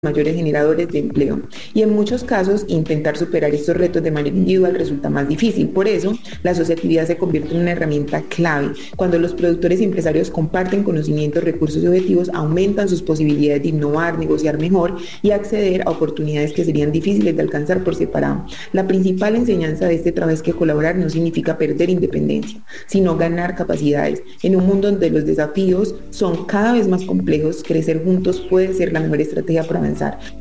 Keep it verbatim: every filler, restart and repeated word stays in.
mayores generadores de empleo. Y en muchos casos, intentar superar estos retos de manera individual resulta más difícil. Por eso, la asociatividad se convierte en una herramienta clave. Cuando los productores y empresarios comparten conocimientos, recursos y objetivos, aumentan sus posibilidades de innovar, negociar mejor y acceder a oportunidades que serían difíciles de alcanzar por separado. La principal enseñanza de este trabajo es que colaborar no significa perder independencia, sino ganar capacidades. En un mundo donde los desafíos son cada vez más complejos, crecer juntos puede ser la mejor estrategia para avanzar.